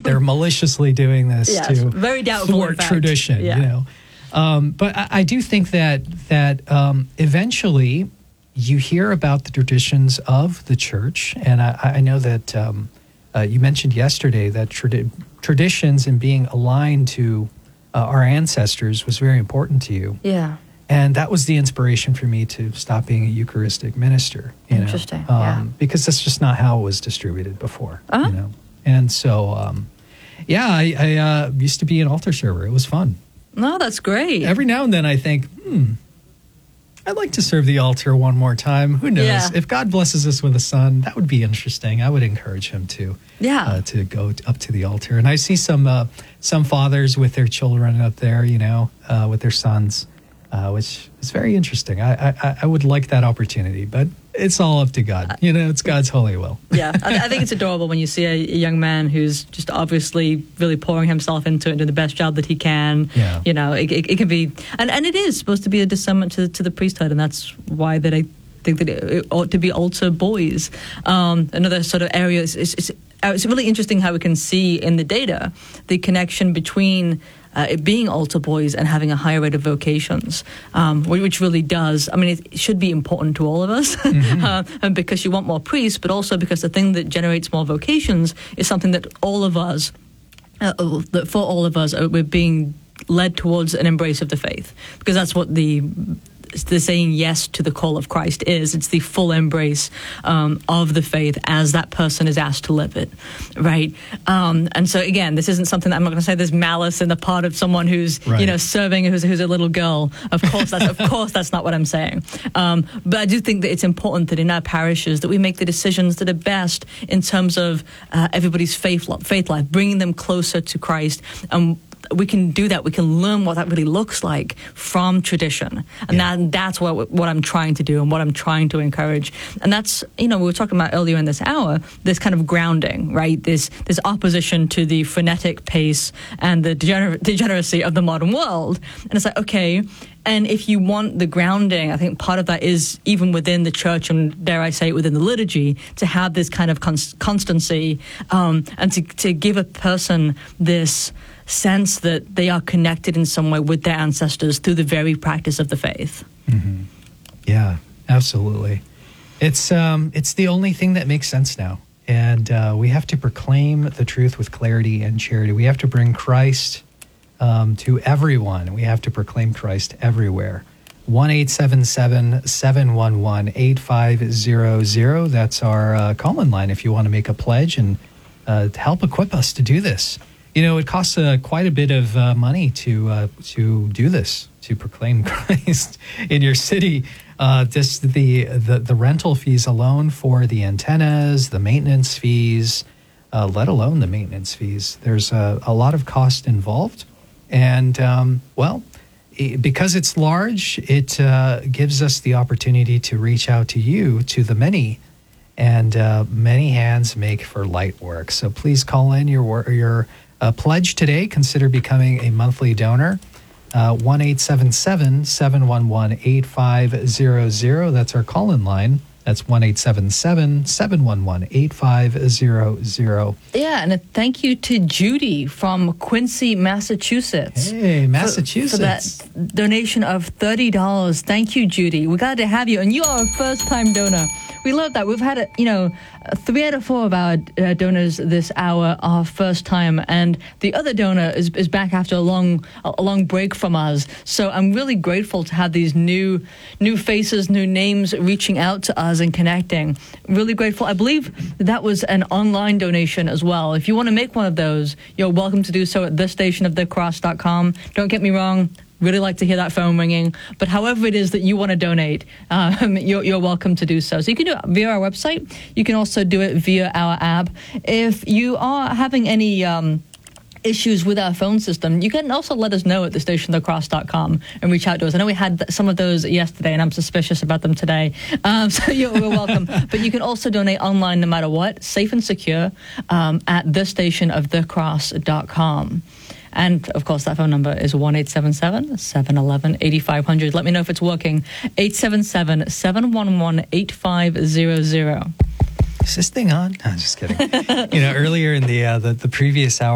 they're maliciously doing this to very doubtful, thwart tradition, yeah. you know. But I do think that eventually you hear about the traditions of the church, and I know that you mentioned yesterday that traditions and being aligned to our ancestors was very important to you. Yeah. And that was the inspiration for me to stop being a Eucharistic minister. Interesting. Because that's just not how it was distributed before. Uh-huh. You know? And so, I used to be an altar server. It was fun. No, that's great. Every now and then I think, I'd like to serve the altar one more time. Who knows? Yeah. If God blesses us with a son, that would be interesting. I would encourage him to go up to the altar. And I see some fathers with their children up there, you know, with their sons, which is very interesting. I would like that opportunity, but it's all up to God. You know, it's God's holy will. Yeah, I think it's adorable when you see a young man who's just obviously really pouring himself into it and doing the best job that he can. Yeah. You know, it can be, and it is supposed to be a discernment to the priesthood, and that's why that I think that it ought to be altar boys. Another sort of area is it's really interesting how we can see in the data the connection between it being altar boys and having a higher rate of vocations, which really does. I mean, it should be important to all of us, and because you want more priests, but also because the thing that generates more vocations is something that all of us, we're being led towards an embrace of the faith, because that's what the saying yes to the call of Christ is. It's the full embrace of the faith as that person is asked to live it, right? And so again, this isn't something that I'm not going to say there's malice in the part of someone who's serving, who's a little girl. Of course, that's not what I'm saying. But I do think that it's important that in our parishes that we make the decisions that are best in terms of everybody's faith life, bringing them closer to Christ. We can do that. We can learn what that really looks like from tradition. And that's what I'm trying to do and what I'm trying to encourage. And that's, we were talking about earlier in this hour, this kind of grounding, right? This opposition to the frenetic pace and the degeneracy of the modern world. And it's like, okay, and if you want the grounding, I think part of that is even within the church and, dare I say it, within the liturgy, to have this kind of constancy and to give a person this sense that they are connected in some way with their ancestors through the very practice of the faith. Mm-hmm. Yeah, absolutely. It's the only thing that makes sense now. And we have to proclaim the truth with clarity and charity. We have to bring Christ to everyone. We have to proclaim Christ everywhere. 1-877-711-8500. That's our call-in line if you want to make a pledge and help equip us to do this. It costs quite a bit of money to do this, to proclaim Christ in your city. Just the rental fees alone for the antennas, the maintenance fees, let alone the maintenance fees. There's a lot of cost involved. And, because it's large, it gives us the opportunity to reach out to you, to the many. And many hands make for light work. So please call in your pledge today. Consider becoming a monthly donor. 1-877-711-8500. That's our call-in line. That's 1-877-711-8500. Yeah, and a thank you to Judy from Quincy, Massachusetts. Hey, Massachusetts. For that donation of $30. Thank you, Judy. We're glad to have you. And you are a first-time donor. We love that. We've had, 3 out of 4 of our donors this hour are first time, and the other donor is back after a long break from us. So I'm really grateful to have these new faces, new names reaching out to us and connecting. Really grateful. I believe that was an online donation as well. If you want to make one of those, you're welcome to do so at thestationofthecross.com. Don't get me wrong. Really like to hear that phone ringing. But however it is that you want to donate, you're welcome to do so. So you can do it via our website. You can also do it via our app. If you are having any issues with our phone system, you can also let us know at thestationofthecross.com and reach out to us. I know we had some of those yesterday, and I'm suspicious about them today. So you're welcome. But you can also donate online no matter what, safe and secure, at thestationofthecross.com. And, of course, that phone number is 1-877-711-8500. Let me know if it's working. 877-711-8500. Is this thing on? No, I'm just kidding. Earlier in the previous hour,